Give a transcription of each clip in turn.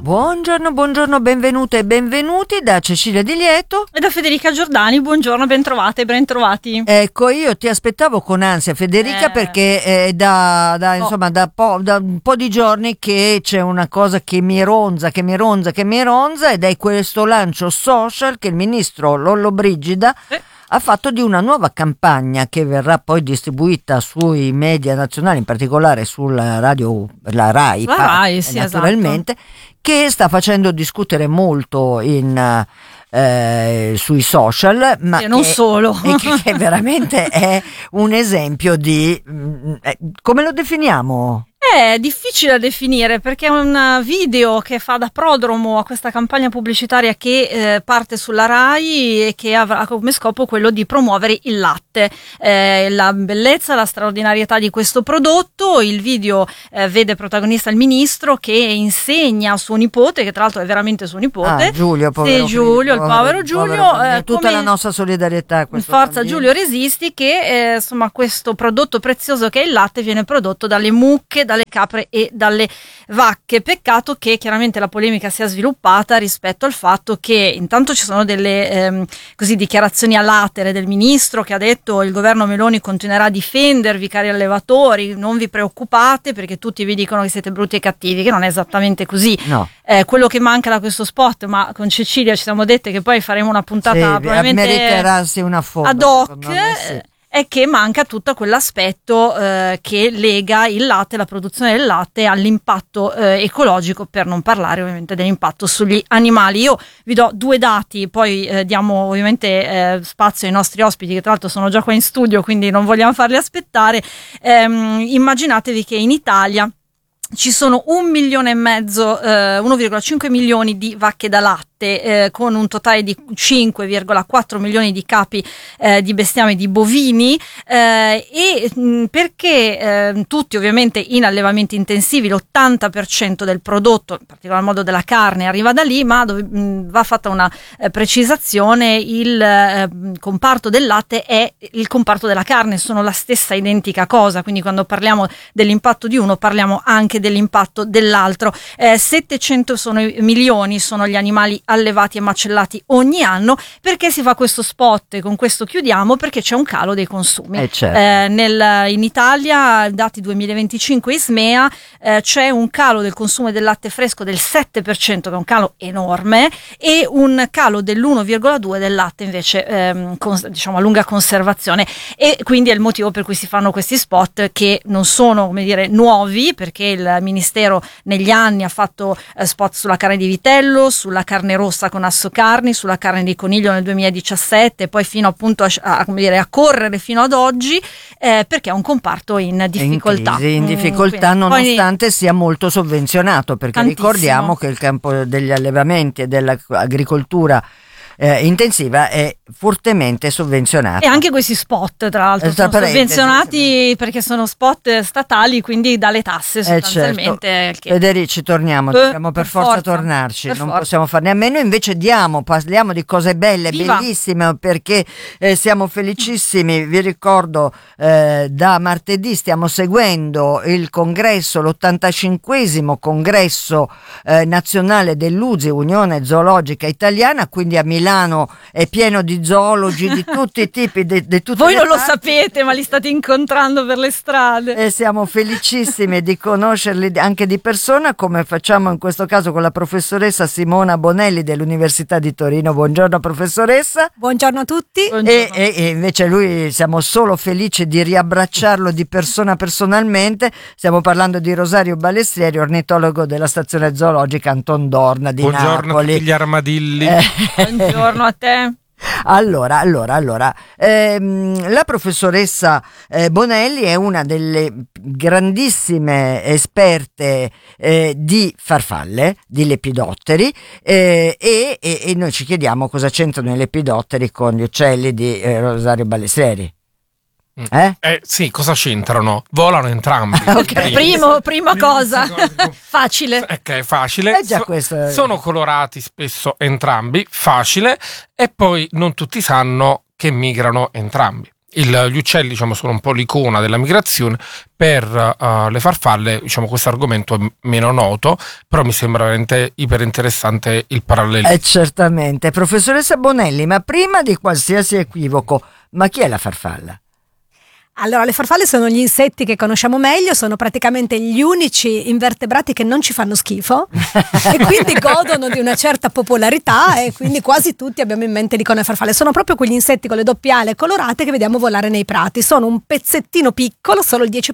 Buongiorno, benvenute e benvenuti da Cecilia Di Lieto e da Federica Giordani. Buongiorno, bentrovate e bentrovati. Ecco, io ti aspettavo con ansia, Federica, perché da un po' di giorni che c'è una cosa che mi ronza, ed è questo lancio social che il ministro Lollobrigida ha fatto di una nuova campagna che verrà poi distribuita sui media nazionali, in particolare sulla radio, la Rai, sì, naturalmente, esatto. Che sta facendo discutere molto sui social, ma e non solo, che veramente è un esempio di come lo definiamo? È difficile da definire perché è un video che fa da prodromo a questa campagna pubblicitaria che parte sulla Rai e che avrà come scopo quello di promuovere il latte, la bellezza, la straordinarietà di questo prodotto. Il video vede protagonista il ministro che insegna a suo nipote, che tra l'altro è veramente suo nipote, Giulio, povero il povero Giulio, tutta la nostra solidarietà a questo forza bambino. Giulio resisti, che insomma questo prodotto prezioso che è il latte viene prodotto dalle mucche, dalle capre e dalle vacche. Peccato che chiaramente la polemica sia sviluppata rispetto al fatto che intanto ci sono delle dichiarazioni a latere del ministro, che ha detto: il governo Meloni continuerà a difendervi, cari allevatori, non vi preoccupate perché tutti vi dicono che siete brutti e cattivi, che non è esattamente così. No. Quello che manca da questo spot, ma con Cecilia ci siamo dette che poi faremo una puntata probabilmente meriterasi una foto ad hoc, è che manca tutto quell'aspetto che lega il latte, la produzione del latte, all'impatto ecologico, per non parlare ovviamente dell'impatto sugli animali. Io vi do due dati, poi diamo ovviamente spazio ai nostri ospiti, che tra l'altro sono già qua in studio, quindi non vogliamo farli aspettare. Immaginatevi che in Italia ci sono 1,5 milioni di vacche da latte, con un totale di 5,4 milioni di capi di bestiame di bovini, perché tutti ovviamente in allevamenti intensivi, l'80% del prodotto, in particolar modo della carne, arriva da lì, ma va fatta una precisazione: il comparto del latte è il comparto della carne, sono la stessa identica cosa, quindi quando parliamo dell'impatto di uno parliamo anche dell'impatto dell'altro. 700 milioni sono gli animali allevati e macellati ogni anno. Perché si fa questo spot? Con questo chiudiamo, perché c'è un calo dei consumi. Certo. In Italia, dati 2025 Ismea, c'è un calo del consumo del latte fresco del 7%, che è un calo enorme, e un calo dell'1,2% del latte invece a lunga conservazione. E quindi è il motivo per cui si fanno questi spot, che non sono, nuovi, perché il Ministero negli anni ha fatto spot sulla carne di vitello, sulla carne rossa con Assocarni, sulla carne di coniglio nel 2017, poi fino appunto a correre fino ad oggi, perché è un comparto in difficoltà. In difficoltà, nonostante sia molto sovvenzionato, perché tantissimo. Ricordiamo che il campo degli allevamenti e dell'agricoltura intensiva è fortemente sovvenzionata. E anche questi spot, tra l'altro, sono sovvenzionati perché sono spot statali, quindi dalle tasse sostanzialmente. Certo. Federici, torniamo, dobbiamo per forza tornarci, possiamo farne a meno. Invece parliamo di cose belle, bellissime, perché siamo felicissimi. Vi ricordo, da martedì stiamo seguendo il congresso, l'85esimo congresso nazionale dell'UZI, Unione Zoologica Italiana, quindi a Milano è pieno di zoologi di tutti i tipi, di tutte Voi le non lo parti. sapete, ma li state incontrando per le strade. E siamo felicissimi di conoscerli anche di persona, come facciamo in questo caso con la professoressa Simona Bonelli dell'Università di Torino. Buongiorno professoressa. Buongiorno a tutti. E invece lui, siamo solo felici di riabbracciarlo di persona personalmente. Stiamo parlando di Rosario Balestrieri, ornitologo della stazione zoologica Anton Dorna di Napoli. Buongiorno a tutti gli armadilli. Buongiorno a te. Allora, la professoressa Bonelli è una delle grandissime esperte di farfalle, di lepidotteri, e noi ci chiediamo cosa c'entrano i lepidotteri con gli uccelli di Rosario Balestrieri. Sì, cosa c'entrano? Volano entrambi. Okay. Prima cosa facile. È facile. Sono colorati spesso entrambi, facile, e poi non tutti sanno che migrano entrambi. gli uccelli, diciamo, sono un po' l'icona della migrazione. Per le farfalle, diciamo, questo argomento è meno noto, però mi sembra veramente iper interessante il parallelo. Certamente. Professoressa Bonelli, ma prima di qualsiasi equivoco, ma chi è la farfalla? Allora, le farfalle sono gli insetti che conosciamo meglio, sono praticamente gli unici invertebrati che non ci fanno schifo e quindi godono di una certa popolarità, e quindi quasi tutti abbiamo in mente l'icona delle farfalle. Sono proprio quegli insetti con le doppie ale colorate che vediamo volare nei prati. Sono un pezzettino piccolo, solo il 10%,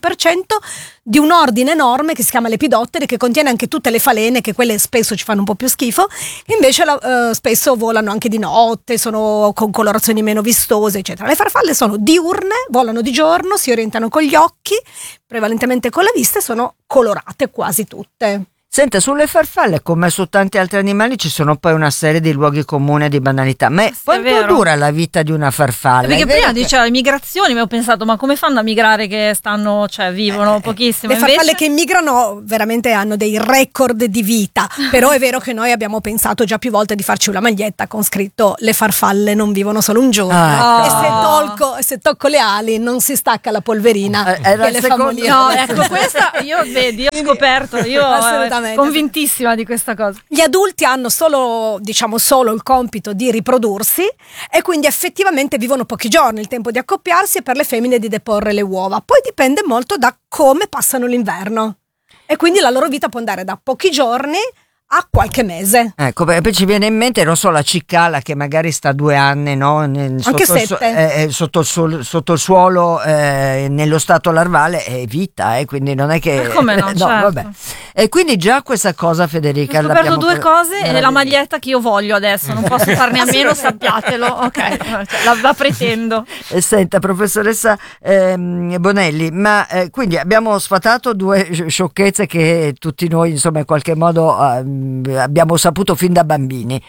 di un ordine enorme che si chiama Lepidottere, che contiene anche tutte le falene, che quelle spesso ci fanno un po' più schifo, invece spesso volano anche di notte, sono con colorazioni meno vistose, eccetera. Le farfalle sono diurne, volano di giorno, si orientano con gli occhi, prevalentemente con la vista, e sono colorate quasi tutte. Senta, sulle farfalle, come su tanti altri animali, ci sono poi una serie di luoghi comuni e di banalità. Ma quanto dura la vita di una farfalla? Perché prima diceva le migrazioni, mi ho pensato, ma come fanno a migrare che stanno, cioè vivono pochissimo? Le farfalle che migrano veramente hanno dei record di vita, però è vero che noi abbiamo pensato già più volte di farci una maglietta con scritto "le farfalle non vivono solo un giorno", e se tocco le ali non si stacca la polverina che le fa morire. No, ecco, questa io ho scoperto, io convintissima di questa cosa. Gli adulti hanno solo il compito di riprodursi, e quindi effettivamente vivono pochi giorni, il tempo di accoppiarsi e per le femmine di deporre le uova. Poi dipende molto da come passano l'inverno, e quindi la loro vita può andare da pochi giorni a qualche mese. Ecco, poi ci viene in mente, non so, la cicala che magari sta 2 anni, no? Anche 7. Sotto il suolo, nello stato larvale, è vita, quindi non è che... come no, certo. Vabbè. E quindi già questa cosa, Federica... Ho scoperto 2 cose e la maglietta che io voglio adesso, non posso farne a meno, sappiatelo, ok, la pretendo. Senta, professoressa Bonelli, ma quindi abbiamo sfatato 2 sciocchezze che tutti noi, insomma, in qualche modo... abbiamo saputo fin da bambini,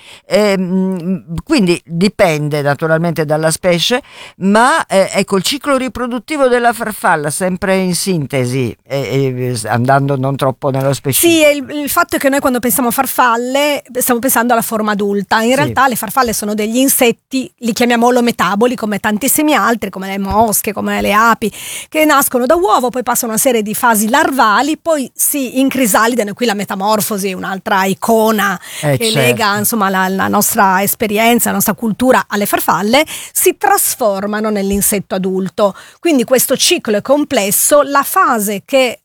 quindi dipende naturalmente dalla specie, ma ecco, il ciclo riproduttivo della farfalla, sempre in sintesi, andando non troppo nello specifico. Sì, il fatto è che noi quando pensiamo a farfalle stiamo pensando alla forma adulta. In realtà le farfalle sono degli insetti, li chiamiamo olometaboli, come tantissimi altri, come le mosche, come le api, che nascono da uovo, poi passano una serie di fasi larvali, poi si incrisalidano. Qui la metamorfosi, un'altra icona che lega, insomma, la nostra esperienza, la nostra cultura alle farfalle, si trasformano nell'insetto adulto. Quindi questo ciclo è complesso. La fase che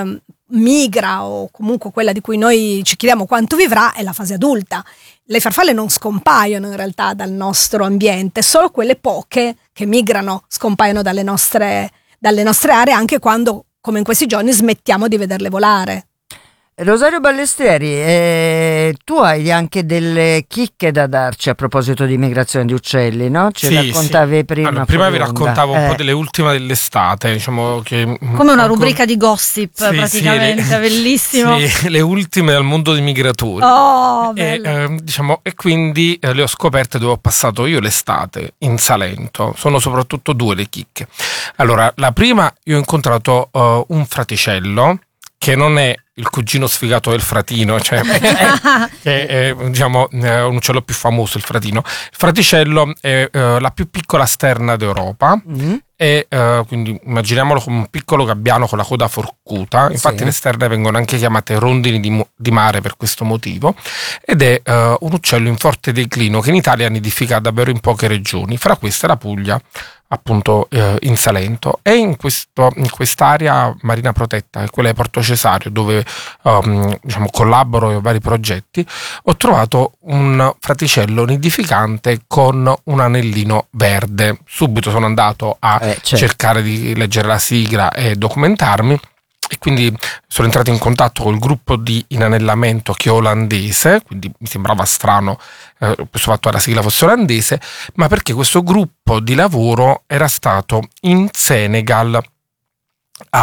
migra, o comunque quella di cui noi ci chiediamo quanto vivrà, è la fase adulta. Le farfalle non scompaiono in realtà dal nostro ambiente, solo quelle poche che migrano scompaiono dalle nostre aree, anche quando, come in questi giorni, smettiamo di vederle volare. Rosario Ballestieri, tu hai anche delle chicche da darci a proposito di migrazione di uccelli, no? Ci raccontavi prima. Allora, prima vi raccontavo un po' delle ultime dell'estate, diciamo che come una rubrica di gossip, praticamente, bellissimo. Sì, le ultime dal mondo dei migratori. Oh, bello. E quindi le ho scoperte dove ho passato io l'estate, in Salento. Sono soprattutto 2 le chicche. Allora, la prima, io ho incontrato un fraticello che non è il cugino sfigato del fratino, cioè che è, diciamo, un uccello più famoso, il fratino. Il fraticello è la più piccola sterna d'Europa. E quindi immaginiamolo come un piccolo gabbiano con la coda forcuta. Infatti le sterne vengono anche chiamate rondini di mare per questo motivo, ed è un uccello in forte declino che in Italia nidifica davvero in poche regioni, fra queste la Puglia, appunto in Salento, e in quest'area marina protetta, che è quella di Porto Cesario, dove diciamo collaboro in vari progetti. Ho trovato un fraticello nidificante con un anellino verde. Subito sono andato a cercare di leggere la sigla e documentarmi, e quindi sono entrato in contatto col gruppo di inanellamento, che è olandese, quindi mi sembrava strano questo fatto che la sigla fosse olandese, ma perché questo gruppo di lavoro era stato in Senegal a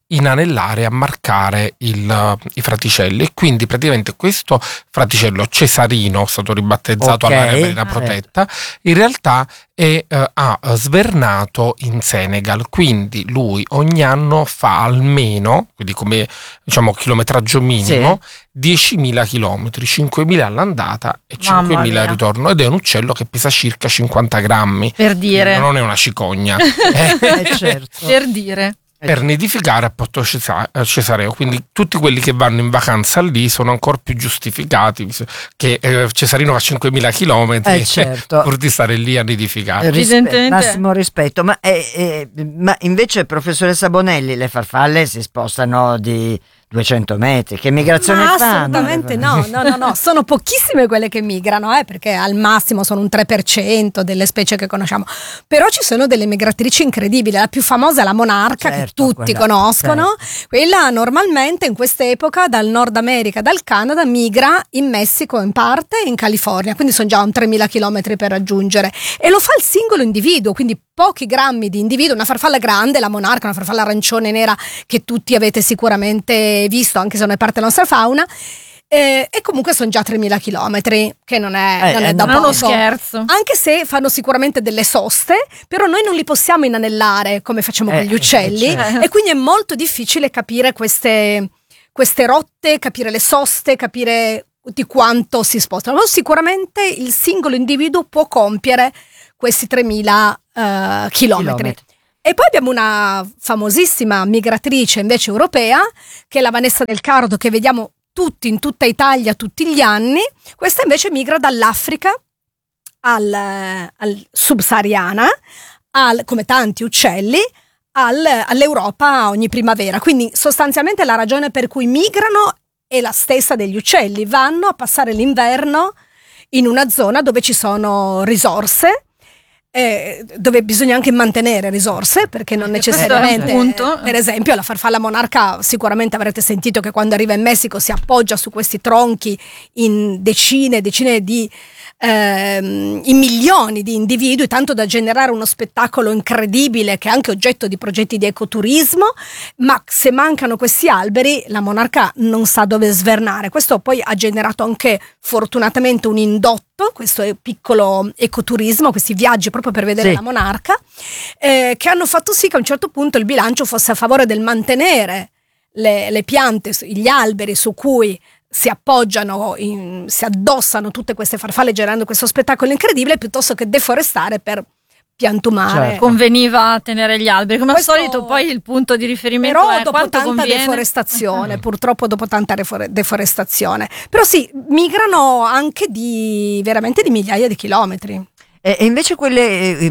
inanellare, a marcare i fraticelli, e quindi praticamente questo fraticello cesarino, stato ribattezzato all'area marina protetta, in realtà ha svernato in Senegal, quindi lui ogni anno fa almeno, quindi come diciamo chilometraggio minimo, 10.000 chilometri, 5.000 all'andata e 5.000 al ritorno, ed è un uccello che pesa circa 50 grammi. Per dire. Non è una cicogna. Certo. Per dire. Per nidificare a Porto Cesareo, quindi tutti quelli che vanno in vacanza lì sono ancora più giustificati che Cesarino fa 5.000 chilometri certo. pur di stare lì a nidificare. Massimo rispetto, ma invece professoressa Bonelli, le farfalle si spostano di 200 metri, che migrazione fanno? Assolutamente no, sono pochissime quelle che migrano, perché al massimo sono un 3% delle specie che conosciamo, però ci sono delle migratrici incredibili. La più famosa è la monarca, che tutti conoscono, quella normalmente in quest'epoca dal Nord America, dal Canada, migra in Messico in parte e in California, quindi sono già un 3.000 chilometri per raggiungere, e lo fa il singolo individuo, quindi pochi grammi di individuo. Una farfalla grande, la monarca, una farfalla arancione nera che tutti avete sicuramente visto, anche se non è parte della nostra fauna, e comunque sono già 3.000 chilometri, che non è da poco. Uno scherzo. Anche se fanno sicuramente delle soste, però noi non li possiamo inanellare come facciamo con gli uccelli, e quindi è molto difficile capire queste rotte, capire le soste, capire di quanto si spostano. Ma sicuramente il singolo individuo può compiere questi 3.000 chilometri. E poi abbiamo una famosissima migratrice invece europea, che è la Vanessa del Cardo, che vediamo tutti in tutta Italia tutti gli anni. Questa invece migra dall'Africa al subsahariana, come tanti uccelli, all'Europa ogni primavera. Quindi sostanzialmente la ragione per cui migrano è la stessa degli uccelli: vanno a passare l'inverno in una zona dove ci sono risorse, dove bisogna anche mantenere risorse, perché non necessariamente, per esempio la farfalla monarca, sicuramente avrete sentito che quando arriva in Messico si appoggia su questi tronchi in decine di in milioni di individui, tanto da generare uno spettacolo incredibile che è anche oggetto di progetti di ecoturismo. Ma se mancano questi alberi, la monarca non sa dove svernare. Questo poi ha generato anche fortunatamente un indotto, questo piccolo ecoturismo, questi viaggi proprio per vedere la monarca, che hanno fatto sì che a un certo punto il bilancio fosse a favore del mantenere le piante, gli alberi su cui si appoggiano, si addossano tutte queste farfalle, generando questo spettacolo incredibile, piuttosto che deforestare per piantumare. Certo. Conveniva tenere gli alberi, come al solito. Poi il punto di riferimento però è dopo quanto tanta conviene. deforestazione, purtroppo dopo tanta deforestazione, però sì, migrano anche veramente di migliaia di chilometri. E invece quelle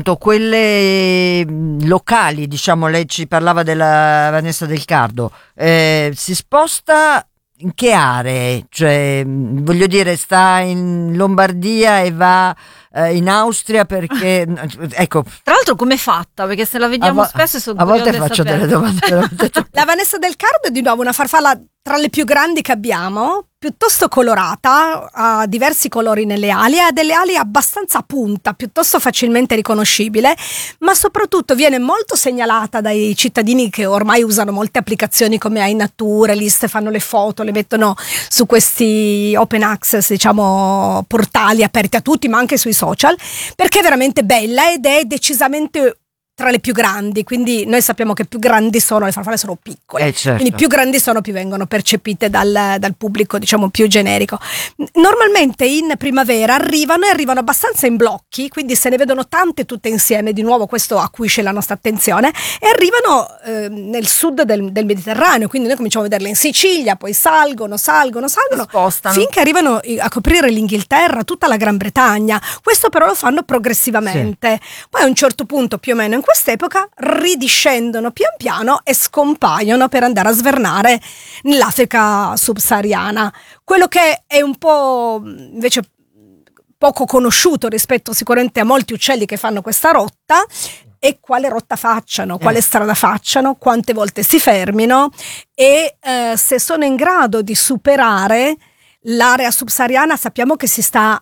locali, diciamo, lei ci parlava della Vanessa del Cardo, si sposta in che aree? Cioè, voglio dire, sta in Lombardia e va in Austria, perché ecco. Tra l'altro come è fatta? Perché se la vediamo spesso a volte faccio delle domande. La Vanessa del Cardo è di nuovo una farfalla tra le più grandi che abbiamo, piuttosto colorata, ha diversi colori nelle ali, ha delle ali abbastanza a punta, piuttosto facilmente riconoscibile, ma soprattutto viene molto segnalata dai cittadini che ormai usano molte applicazioni come iNaturalist, fanno le foto, le mettono su questi open access, diciamo, portali aperti a tutti, ma anche sui social, perché è veramente bella ed è decisamente tra le più grandi. Quindi noi sappiamo che più grandi sono, le farfalle sono piccole, certo. Quindi più grandi sono, più vengono percepite dal pubblico, diciamo, più generico. Normalmente in primavera arrivano abbastanza in blocchi, quindi se ne vedono tante tutte insieme. Di nuovo questo acuisce la nostra attenzione, e arrivano nel sud del Mediterraneo, quindi noi cominciamo a vederle in Sicilia, poi salgono spostano finché arrivano a coprire l'Inghilterra, tutta la Gran Bretagna. Questo però lo fanno progressivamente, poi a un certo punto, più o meno in quest'epoca, ridiscendono pian piano e scompaiono per andare a svernare nell'Africa subsahariana. Quello che è un po' invece poco conosciuto rispetto sicuramente a molti uccelli che fanno questa rotta è quale rotta facciano, quale strada facciano, quante volte si fermino e se sono in grado di superare l'area subsahariana. Sappiamo che si sta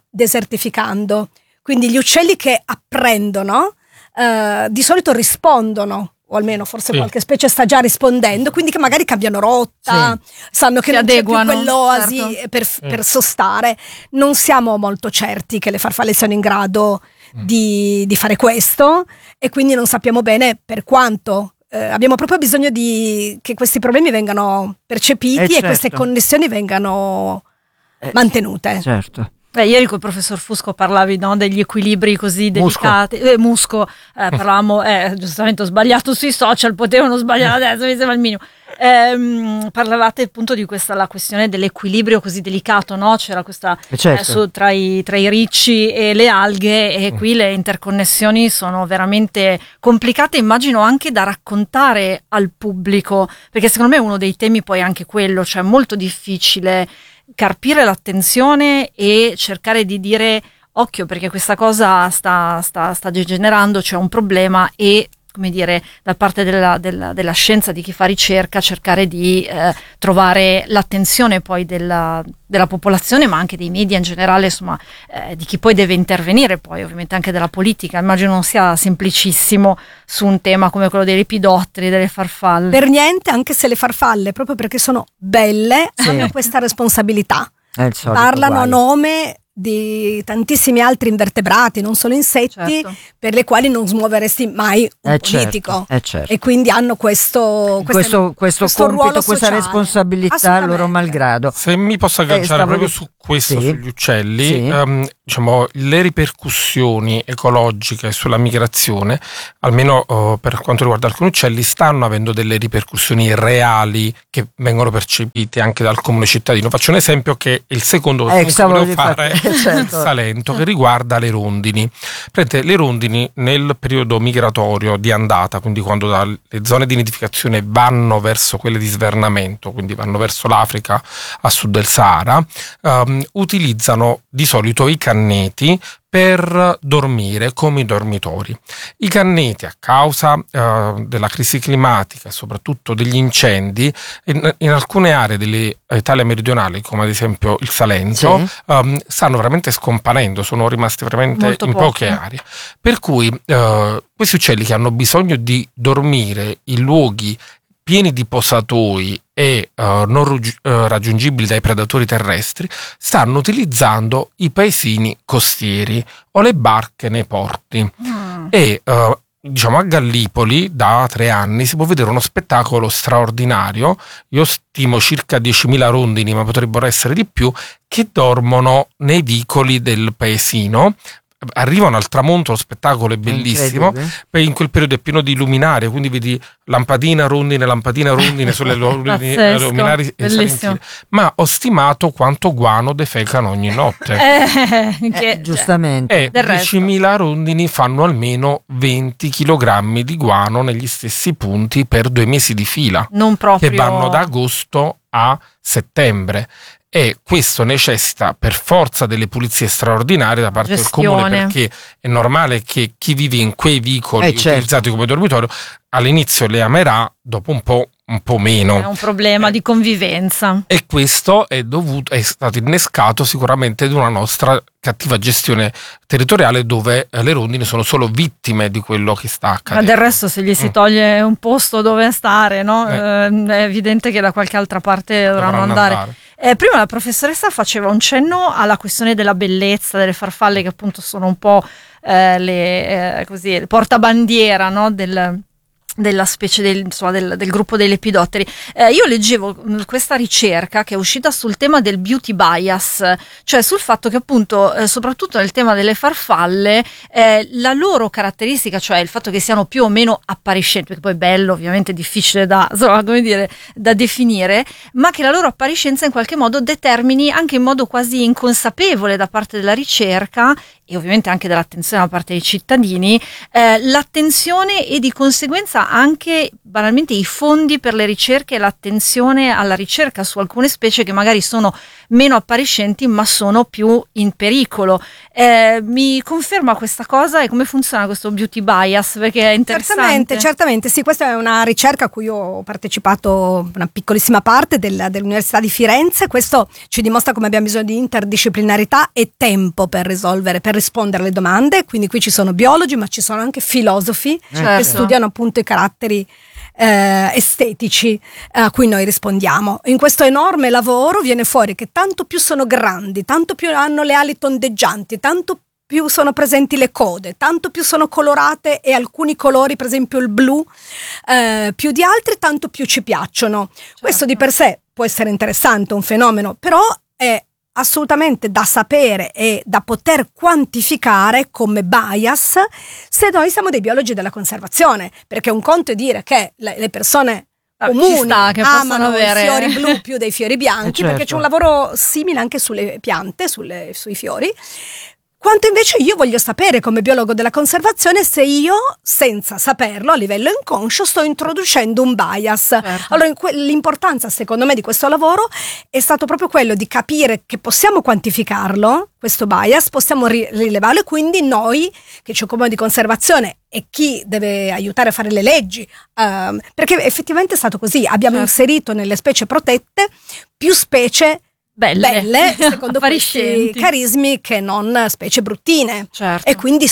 desertificando, quindi gli uccelli che apprendono di solito rispondono o almeno forse qualche specie sta già rispondendo, quindi che magari cambiano rotta, sanno che non c'è più quell'oasi, certo, per sostare. Non siamo molto certi che le farfalle siano in grado di fare questo, e quindi non sappiamo bene per quanto. Abbiamo proprio bisogno che questi problemi vengano percepiti, certo, e queste connessioni vengano mantenute. Certo. Ieri col professor Fusco parlavi, no, degli equilibri così delicati. Musco, parlavamo, giustamente ho sbagliato sui social, potevano sbagliare adesso, mi sembra il minimo. Parlavate appunto di la questione dell'equilibrio così delicato, no? C'era questa certo, tra i ricci e le alghe, e qui le interconnessioni sono veramente complicate, immagino anche da raccontare al pubblico, perché secondo me uno dei temi poi è anche quello, cioè molto difficile carpire l'attenzione e cercare di dire occhio, perché questa cosa sta degenerando, c'è un problema, e come dire, da parte della scienza, di chi fa ricerca, cercare di trovare l'attenzione poi della popolazione, ma anche dei media in generale, insomma, di chi poi deve intervenire, poi ovviamente anche della politica. Immagino non sia semplicissimo su un tema come quello dei lepidotteri, delle farfalle. Per niente, anche se le farfalle, proprio perché sono belle, hanno questa responsabilità. Parlano a nome di tantissimi altri invertebrati, non solo insetti, certo, per le quali non smuoveresti mai un politico, certo. E quindi hanno questo compito, questa responsabilità loro malgrado. Se mi posso agganciare proprio su questo, sugli uccelli, diciamo, le ripercussioni ecologiche sulla migrazione, almeno per quanto riguarda alcuni uccelli, stanno avendo delle ripercussioni reali che vengono percepite anche dal comune cittadino. Faccio un esempio che è il secondo che volevo fare, certo, Salento, che riguarda le rondini. Le rondini nel periodo migratorio di andata, quindi quando dalle zone di nidificazione vanno verso quelle di svernamento, quindi vanno verso l'Africa a sud del Sahara, utilizzano di solito i canneti per dormire come i dormitori. I canneti, a causa della crisi climatica e soprattutto degli incendi, in alcune aree dell'Italia meridionale, come ad esempio il Salento, stanno veramente scomparendo, sono rimasti veramente molto in poche aree. Per cui questi uccelli, che hanno bisogno di dormire in luoghi pieni di posatoi e non raggiungibili dai predatori terrestri, stanno utilizzando i paesini costieri o le barche nei porti. E diciamo, a Gallipoli da 3 anni si può vedere uno spettacolo straordinario. Io stimo circa 10.000 rondini, ma potrebbero essere di più, che dormono nei vicoli del paesino. Arrivano al tramonto, lo spettacolo è bellissimo. In quel periodo è pieno di luminarie, quindi vedi lampadina rondine sulle luminarie salentine. Ma ho stimato quanto guano defecano ogni notte. Giustamente. E 10.000 rondini fanno almeno 20 kg di guano negli stessi punti per 2 mesi di fila, non proprio, che vanno da agosto a settembre. E questo necessita per forza delle pulizie straordinarie da parte del comune, perché è normale che chi vive in quei vicoli utilizzati come dormitorio all'inizio le amerà, dopo un po' meno. È un problema di convivenza. E questo è stato innescato sicuramente da una nostra cattiva gestione territoriale, dove le rondini sono solo vittime di quello che sta accadendo. Ma del resto, se gli si toglie un posto dove stare, no? È evidente che da qualche altra parte dovranno andare. Prima la professoressa faceva un cenno alla questione della bellezza delle farfalle, che appunto sono un po' le portabandiera, no? della specie del gruppo dei lepidotteri. Io leggevo questa ricerca che è uscita sul tema del beauty bias, cioè sul fatto che appunto soprattutto nel tema delle farfalle la loro caratteristica, cioè il fatto che siano più o meno appariscenti, perché poi bello ovviamente è difficile da definire, ma che la loro appariscenza in qualche modo determini anche in modo quasi inconsapevole da parte della ricerca, e ovviamente anche dall'attenzione da parte dei cittadini, l'attenzione e di conseguenza anche banalmente i fondi per le ricerche e l'attenzione alla ricerca su alcune specie che magari sono meno appariscenti ma sono più in pericolo. Mi conferma questa cosa, e come funziona questo beauty bias? Perché è interessante. Certamente, sì, questa è una ricerca a cui io ho partecipato una piccolissima parte dell'Università di Firenze. Questo ci dimostra come abbiamo bisogno di interdisciplinarità e tempo per risolvere rispondere alle domande, quindi qui ci sono biologi ma ci sono anche filosofi che studiano appunto i caratteri estetici a cui noi rispondiamo. In questo enorme lavoro viene fuori che tanto più sono grandi, tanto più hanno le ali tondeggianti, tanto più sono presenti le code, tanto più sono colorate e alcuni colori, per esempio il blu, più di altri, tanto più ci piacciono. Questo di per sé può essere interessante, un fenomeno, però è assolutamente da sapere e da poter quantificare come bias se noi siamo dei biologi della conservazione, perché un conto è dire che le persone comuni che amano avere i fiori blu più dei fiori bianchi, perché c'è un lavoro simile anche sulle piante, sui fiori. Quanto invece io voglio sapere come biologo della conservazione se io, senza saperlo, a livello inconscio, sto introducendo un bias. Certo. Allora l'importanza secondo me di questo lavoro è stato proprio quello di capire che possiamo quantificarlo, questo bias, possiamo rilevarlo, e quindi noi che ci occupiamo di conservazione e chi deve aiutare a fare le leggi, perché effettivamente è stato così, abbiamo inserito nelle specie protette più specie belle secondo questi carismi che non specie bruttine, e quindi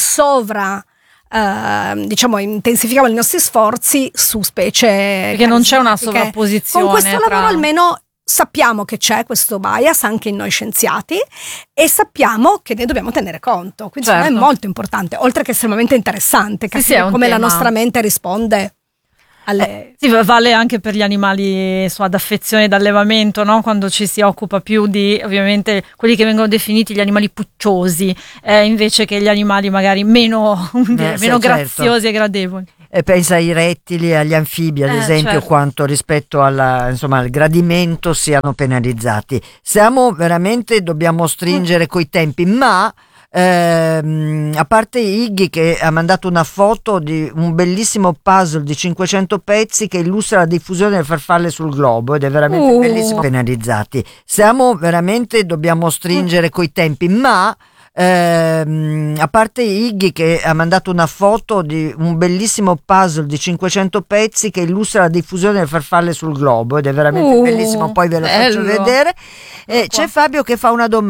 intensifichiamo i nostri sforzi su specie perché non c'è una sovrapposizione. Con questo lavoro almeno sappiamo che c'è questo bias anche in noi scienziati e sappiamo che ne dobbiamo tenere conto, quindi è molto importante, oltre che estremamente interessante capire come la nostra mente risponde. Sì, vale anche per gli animali ad affezione d'allevamento, no? Quando ci si occupa più di ovviamente quelli che vengono definiti gli animali pucciosi, invece che gli animali magari meno graziosi e gradevoli. Pensa ai rettili e agli anfibi, ad esempio, quanto rispetto al gradimento siano penalizzati. Dobbiamo stringere coi tempi, ma a parte Iggy che ha mandato una foto di un bellissimo puzzle di 500 pezzi che illustra la diffusione delle farfalle sul globo ed è veramente bellissimo. Penalizzati. Dobbiamo stringere coi tempi, ma a parte Iggy che ha mandato una foto di un bellissimo puzzle di 500 pezzi che illustra la diffusione delle farfalle sul globo ed è veramente bellissimo, poi ve lo faccio vedere. C'è Fabio che fa una domanda.